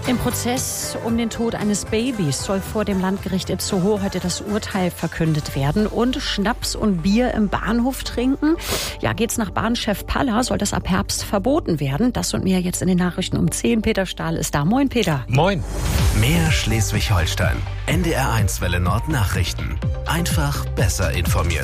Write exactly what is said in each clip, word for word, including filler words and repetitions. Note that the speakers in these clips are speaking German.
Im Prozess um den Tod eines Babys soll vor dem Landgericht Itzehoe heute das Urteil verkündet werden. Und Schnaps und Bier im Bahnhof trinken. Ja, geht's nach Bahnchef Palla, soll das ab Herbst verboten werden. Das und mehr jetzt in den Nachrichten um zehn. Peter Stahl ist da. Moin, Peter. Moin. Mehr Schleswig-Holstein. N D R eins Welle Nord Nachrichten. Einfach besser informiert.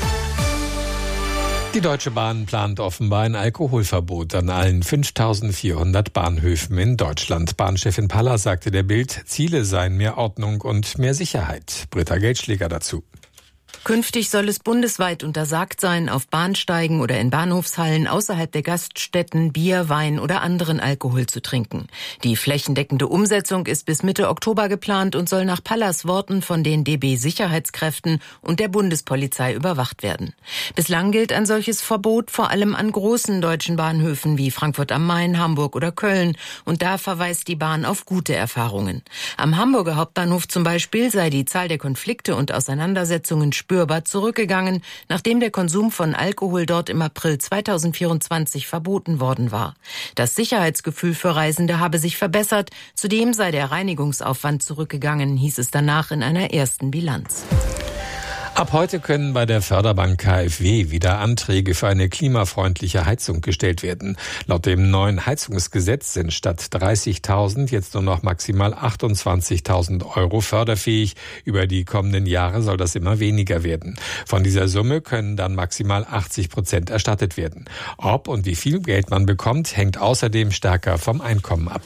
Die Deutsche Bahn plant offenbar ein Alkoholverbot an allen fünftausendvierhundert Bahnhöfen in Deutschland. Bahnchefin Palla sagte der Bild, Ziele seien mehr Ordnung und mehr Sicherheit. Britta Geldschläger dazu. Künftig soll es bundesweit untersagt sein, auf Bahnsteigen oder in Bahnhofshallen außerhalb der Gaststätten Bier, Wein oder anderen Alkohol zu trinken. Die flächendeckende Umsetzung ist bis Mitte Oktober geplant und soll nach Pallas Worten von den D B-Sicherheitskräften und der Bundespolizei überwacht werden. Bislang gilt ein solches Verbot vor allem an großen deutschen Bahnhöfen wie Frankfurt am Main, Hamburg oder Köln. Und da verweist die Bahn auf gute Erfahrungen. Am Hamburger Hauptbahnhof zum Beispiel sei die Zahl der Konflikte und Auseinandersetzungen spürbar zurückgegangen, nachdem der Konsum von Alkohol dort im April zweitausendvierundzwanzig verboten worden war. Das Sicherheitsgefühl für Reisende habe sich verbessert. Zudem sei der Reinigungsaufwand zurückgegangen, hieß es danach in einer ersten Bilanz. Ab heute können bei der Förderbank K f W wieder Anträge für eine klimafreundliche Heizung gestellt werden. Laut dem neuen Heizungsgesetz sind statt dreißigtausend jetzt nur noch maximal achtundzwanzigtausend Euro förderfähig. Über die kommenden Jahre soll das immer weniger werden. Von dieser Summe können dann maximal achtzig Prozent erstattet werden. Ob und wie viel Geld man bekommt, hängt außerdem stärker vom Einkommen ab.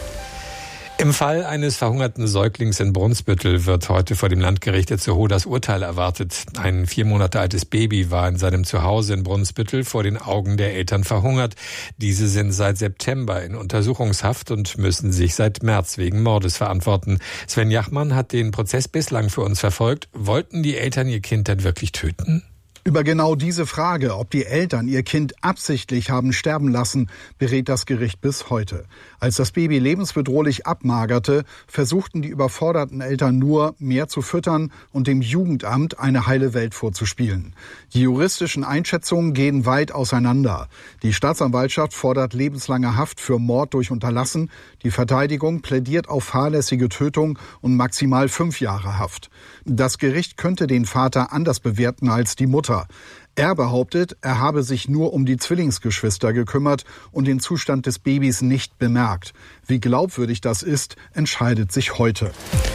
Im Fall eines verhungerten Säuglings in Brunsbüttel wird heute vor dem Landgericht Itzehoe das Urteil erwartet. Ein vier Monate altes Baby war in seinem Zuhause in Brunsbüttel vor den Augen der Eltern verhungert. Diese sind seit September in Untersuchungshaft und müssen sich seit März wegen Mordes verantworten. Sven Jachmann hat den Prozess bislang für uns verfolgt. Wollten die Eltern ihr Kind denn wirklich töten? Über genau diese Frage, ob die Eltern ihr Kind absichtlich haben sterben lassen, berät das Gericht bis heute. Als das Baby lebensbedrohlich abmagerte, versuchten die überforderten Eltern nur, mehr zu füttern und dem Jugendamt eine heile Welt vorzuspielen. Die juristischen Einschätzungen gehen weit auseinander. Die Staatsanwaltschaft fordert lebenslange Haft für Mord durch Unterlassen. Die Verteidigung plädiert auf fahrlässige Tötung und maximal fünf Jahre Haft. Das Gericht könnte den Vater anders bewerten als die Mutter. Er behauptet, er habe sich nur um die Zwillingsgeschwister gekümmert und den Zustand des Babys nicht bemerkt. Wie glaubwürdig das ist, entscheidet sich heute.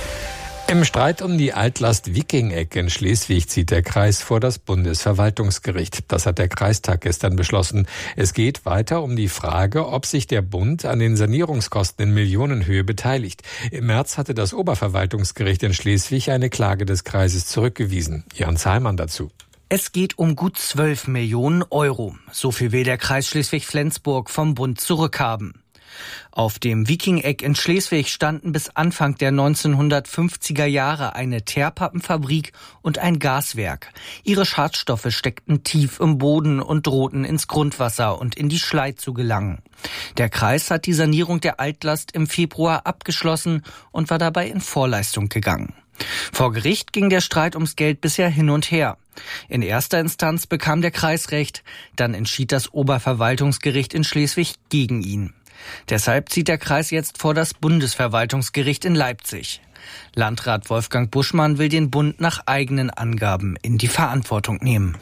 Im Streit um die Altlast Wiking-Eck in Schleswig zieht der Kreis vor das Bundesverwaltungsgericht. Das hat der Kreistag gestern beschlossen. Es geht weiter um die Frage, ob sich der Bund an den Sanierungskosten in Millionenhöhe beteiligt. Im März hatte das Oberverwaltungsgericht in Schleswig eine Klage des Kreises zurückgewiesen. Jan Zahlmann dazu. Es geht um gut zwölf Millionen Euro. So viel will der Kreis Schleswig-Flensburg vom Bund zurückhaben. Auf dem Wiking-Eck in Schleswig standen bis Anfang der neunzehnhundertfünfziger Jahre eine Teerpappenfabrik und ein Gaswerk. Ihre Schadstoffe steckten tief im Boden und drohten ins Grundwasser und in die Schlei zu gelangen. Der Kreis hat die Sanierung der Altlast im Februar abgeschlossen und war dabei in Vorleistung gegangen. Vor Gericht ging der Streit ums Geld bisher hin und her. In erster Instanz bekam der Kreis Recht, dann entschied das Oberverwaltungsgericht in Schleswig gegen ihn. Deshalb zieht der Kreis jetzt vor das Bundesverwaltungsgericht in Leipzig. Landrat Wolfgang Buschmann will den Bund nach eigenen Angaben in die Verantwortung nehmen.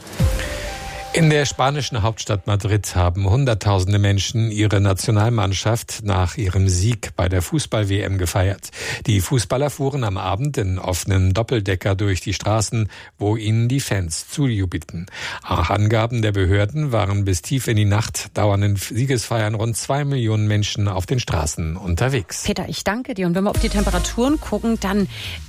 In der spanischen Hauptstadt Madrid haben Hunderttausende Menschen ihre Nationalmannschaft nach ihrem Sieg bei der Fußball-W M gefeiert. Die Fußballer fuhren am Abend in offenen Doppeldecker durch die Straßen, wo ihnen die Fans zujubelten. Nach Angaben der Behörden waren bis tief in die Nacht dauernden Siegesfeiern rund zwei Millionen Menschen auf den Straßen unterwegs. Peter, ich danke dir. Und wenn wir auf die Temperaturen gucken, dann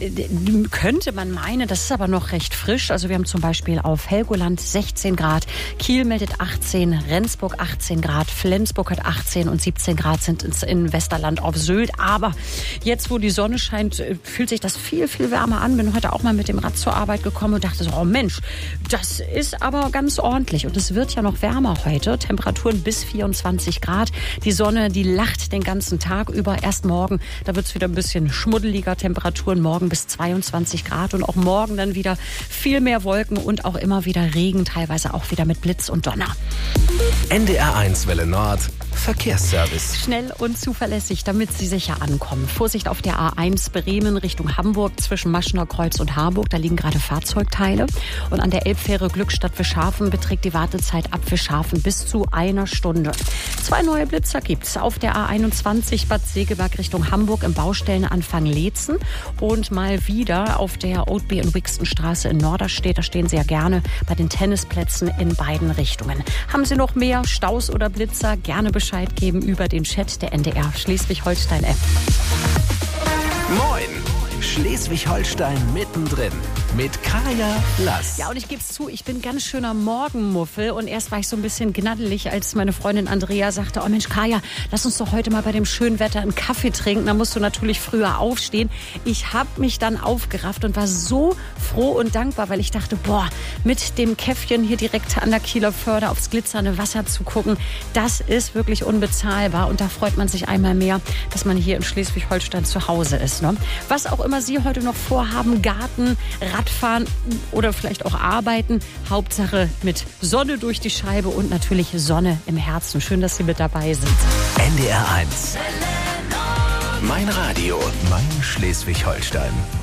könnte man meinen, das ist aber noch recht frisch. Also wir haben zum Beispiel auf Helgoland sechzehn Grad. Kiel meldet achtzehn, Rendsburg achtzehn Grad, Flensburg hat achtzehn und siebzehn Grad sind in Westerland auf Sylt. Aber jetzt, wo die Sonne scheint, fühlt sich das viel, viel wärmer an. Bin heute auch mal mit dem Rad zur Arbeit gekommen und dachte so, oh Mensch, das ist aber ganz ordentlich. Und es wird ja noch wärmer heute. Temperaturen bis vierundzwanzig Grad. Die Sonne, die lacht den ganzen Tag über. Erst morgen, da wird es wieder ein bisschen schmuddeliger. Temperaturen morgen bis zweiundzwanzig Grad. Und auch morgen dann wieder viel mehr Wolken und auch immer wieder Regen, teilweise auch wieder mit Blitz und Donner. N D R eins Welle Nord Verkehrsservice. Schnell und zuverlässig, damit Sie sicher ankommen. Vorsicht auf der A eins Bremen Richtung Hamburg zwischen Maschener Kreuz und Harburg. Da liegen gerade Fahrzeugteile. Und an der Elbfähre Glückstadt Fischhafen beträgt die Wartezeit ab Fischhafen bis zu einer Stunde. Zwei neue Blitzer gibt's auf der A einundzwanzig Bad Segeberg Richtung Hamburg im Baustellenanfang Leetzen. Und mal wieder auf der Oatby- und Wixtonstraße in Norderstedt. Da stehen Sie ja gerne bei den Tennisplätzen in beiden Richtungen. Haben Sie noch mehr Staus oder Blitzer? Gerne Bescheid geben über den Chat der N D R Schleswig-Holstein-App. Moin! Schleswig-Holstein mittendrin mit Kaya Lass. Ja, und ich gebe es zu, ich bin ganz schöner Morgenmuffel. Und erst war ich so ein bisschen gnaddelig, als meine Freundin Andrea sagte, oh Mensch, Kaya, lass uns doch heute mal bei dem schönen Wetter einen Kaffee trinken. Da musst du natürlich früher aufstehen. Ich habe mich dann aufgerafft und war so froh und dankbar, weil ich dachte, boah, mit dem Käffchen hier direkt an der Kieler Förde aufs glitzernde Wasser zu gucken, das ist wirklich unbezahlbar. Und da freut man sich einmal mehr, dass man hier in Schleswig-Holstein zu Hause ist. Ne? Was auch immer Sie heute noch vorhaben, Garten, Radfahren oder vielleicht auch arbeiten. Hauptsache mit Sonne durch die Scheibe und natürlich Sonne im Herzen. Schön, dass Sie mit dabei sind. N D R eins. Mein Radio, mein Schleswig-Holstein.